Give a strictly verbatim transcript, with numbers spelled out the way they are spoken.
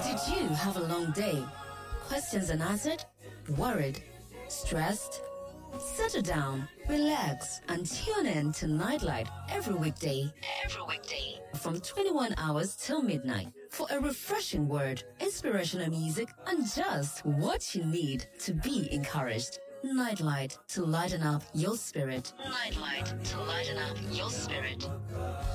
Did you have a long day? Questions unanswered? Worried? Stressed? Settle down, relax, and tune in to Nightlight every weekday. Every weekday. From twenty-one hours till midnight for a refreshing word, inspirational music, and just what you need to be encouraged. Nightlight to lighten up your spirit. Nightlight to lighten up your spirit.